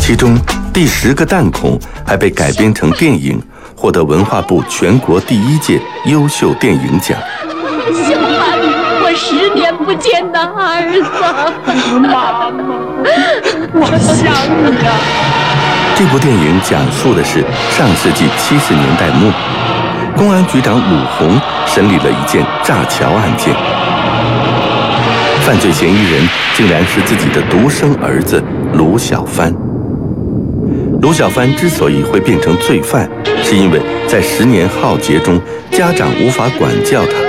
其中第10个弹孔还被改编成电影，获得文化部全国第1届优秀电影奖。 小安，我10年不见的儿子， 妈妈，我想你啊。 这部电影讲述的是上世纪70年代末，公安局长鲁红审理了一件炸桥案件，犯罪嫌疑人竟然是自己的独生儿子鲁小帆。鲁小帆之所以会变成罪犯，是因为在10年浩劫中，家长无法管教他。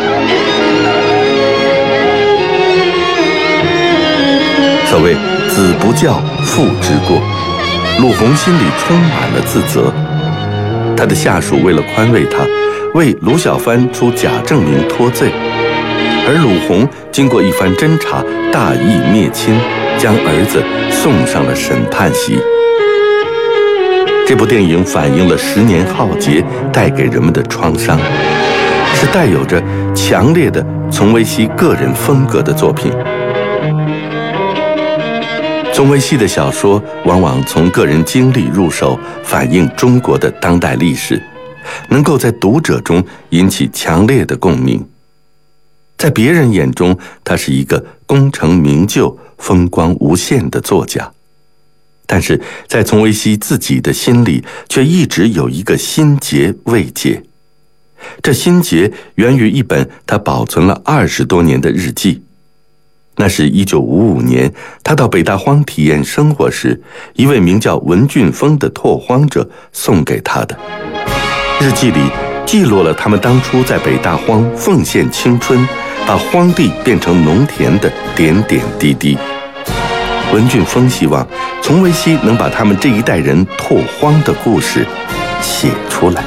所谓子不教，父之过，鲁红心里充满了自责。他的下属为了宽慰他，为鲁小帆出假证明脱罪，而鲁红经过一番侦查，大义灭亲，将儿子送上了审判席。这部电影反映了10年浩劫带给人们的创伤，是带有着强烈的丛维熙个人风格的作品。丛维熙的小说往往从个人经历入手，反映中国的当代历史，能够在读者中引起强烈的共鸣。在别人眼中，他是一个功成名就、风光无限的作家，但是在丛维熙自己的心里，却一直有一个心结未解。这心结源于一本他保存了20多年的日记。那是1955年，他到北大荒体验生活时，一位名叫文俊峰的拓荒者送给他的。日记里记录了他们当初在北大荒奉献青春，把荒地变成农田的点点滴滴。文俊峰希望丛维熙能把他们这一代人拓荒的故事写出来。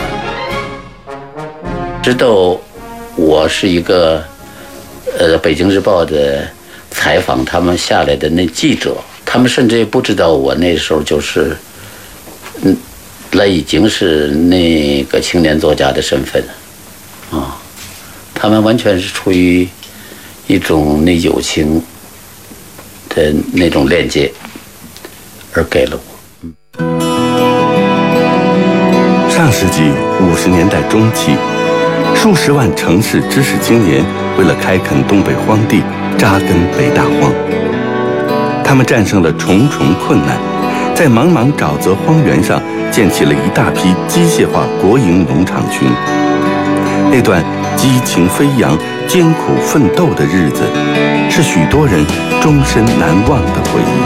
知道我是一个北京日报的采访他们下来的那记者，他们甚至也不知道我那时候就是那已经是那个青年作家的身份啊，他们完全是出于一种那友情的那种链接而给了我。 上世纪50年代中期，数十万城市知识青年为了开垦东北荒地，扎根北大荒。他们战胜了重重困难，在茫茫沼泽荒原上建起了一大批机械化国营农场群。那段激情飞扬、艰苦奋斗的日子，是许多人终身难忘的回忆。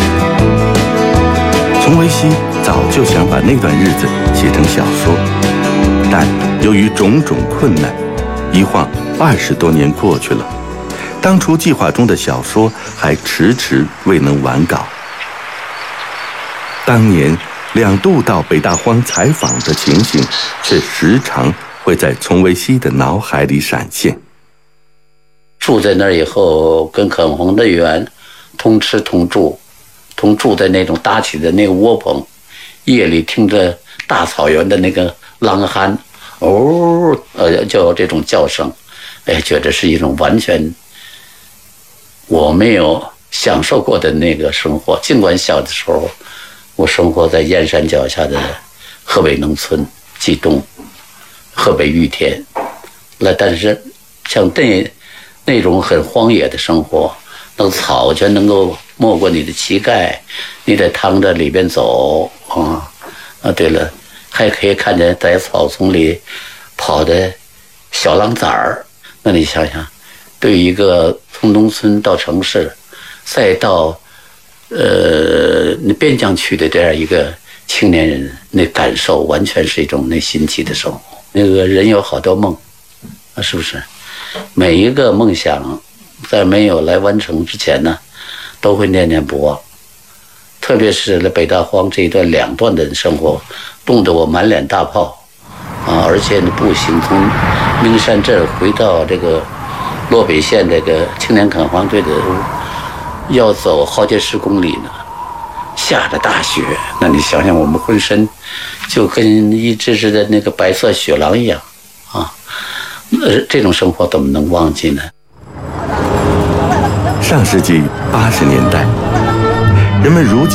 丛维熙早就想把那段日子写成小说，但由于种种困难，一晃20多年过去了，当初计划中的小说还迟迟未能完稿。当年2度到北大荒采访的情形，却时常会在丛维熙的脑海里闪现。 住在那儿以后，跟垦荒的员同吃同住，同住在那种搭起的那个窝棚，夜里听着大草原的那个狼嚎，就这种叫声，觉得是一种完全我没有享受过的那个生活。尽管小的时候我生活在燕山脚下的河北农村冀东、河北玉田，但是像那种很荒野的生活，那个草全能够没过你的膝盖，你得趟着里边走对了，还可以看见在草丛里跑的小狼崽儿。那你想想，对于一个从农村到城市，再到边疆区的这样一个青年人，那感受完全是一种那新奇的生活。那个人有好多梦是不是？每一个梦想在没有来完成之前呢，都会念念不忘。特别是在北大荒这一段2段的生活，冻得我满脸大泡而且步行从名山镇回到这个洛北县这个青年垦荒队的要走好几10公里呢，下着大雪，那你想想我们浑身就跟一只的那个白色雪狼一样这种生活怎么能忘记呢？ 上世纪80年代，人们如今